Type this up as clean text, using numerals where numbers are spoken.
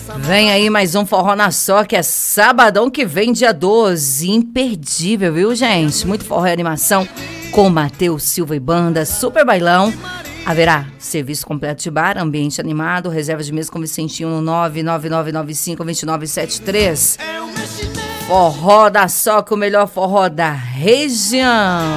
Vem aí mais um Forró na Só, que é sabadão que vem, dia 12. Imperdível, viu, gente? Muito forró e animação com Matheus Silva e banda, super bailão. Haverá serviço completo de bar, ambiente animado, reserva de mesa com Vicentinho no 99995-2973. Forró da Só, que o melhor forró da região.